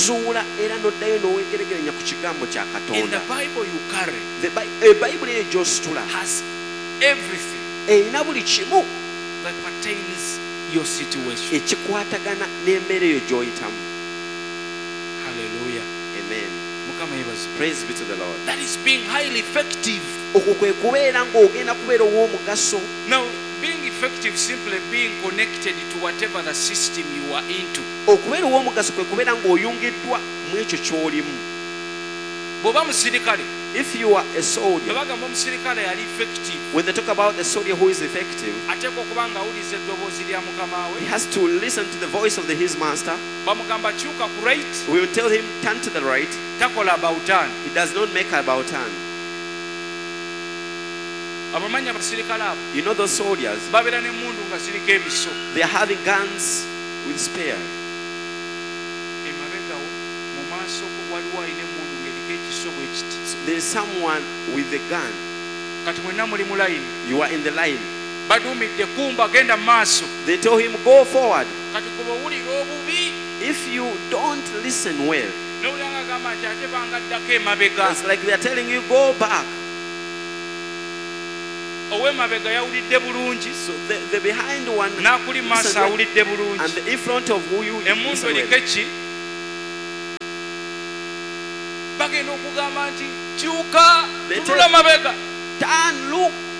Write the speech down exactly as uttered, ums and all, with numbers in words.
zuula era n'oddayo n'oweegeregeranya ku kigambo kya In the Katonda. Bible you carry The Bi- Ebayibuli eyo gy'ositula has everything erina buli kimu that pertains your situation. ekikwatagana n'embeera eyo gy'oyitamu. Hallelujah. Amen. Mukama yebazi. Praise be to the Lord. That is being highly effective. Okwo kwe kubeera ng'ogenda kubeera ow'omugaso. Now, being effective simply being connected to whatever the system you are into. Okubeera ow'omugaso kwe kubeera ng'oyungiddwa mu ekyo ky'olimu. Bw'oba musirikale, If you are a soldier, bw'abagamba omusirikale yali effective, when they talk about the soldier who is effective, ateekwa okuba ng'awuliza eddoboozi lya mukama he we. has to listen to the voice of the, his master. Bamugamba kyuka ku right, We will tell him, turn to the right. takola about turn. He does not make about turn. Abamanyi abasirikale abo You know those soldiers, babeera n'emmundu nga ziriko ebiso. they are having guns with spear. Emabegawo mu maaso go waliwo alina emmundu ng'eriko ekiso bwe kiti. So there is someone with a gun. Kati mwenna muli mu layini. You are in the line. Baduumidde kumba genda mu maaso. They tell him, go forward. Kati kuba owulira obubi. If you don't listen well, N'owulira ng'agamba nti ate bangaddako emabega. it's like they are telling you, go back. Ow'emabega yawulidde bulungi. So the, the behind one, N'akuli maaso listen well, awulidde and bulungi. the in front of who you Emmundu listen eriko well. eki? Bagenda okugamba nti kyuka They tunula tell- mabega. Turn, look